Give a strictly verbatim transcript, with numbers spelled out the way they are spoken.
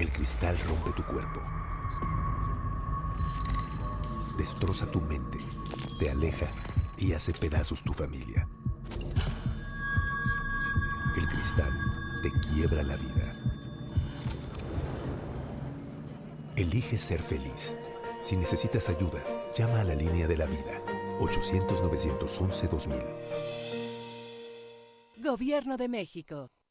El cristal rompe tu cuerpo. Destroza tu mente, te aleja y hace pedazos tu familia. El cristal te quiebra la vida. Elige ser feliz. Si necesitas ayuda, llama a la línea de la vida. ochocientos, novecientos once, dos mil. Gobierno de México.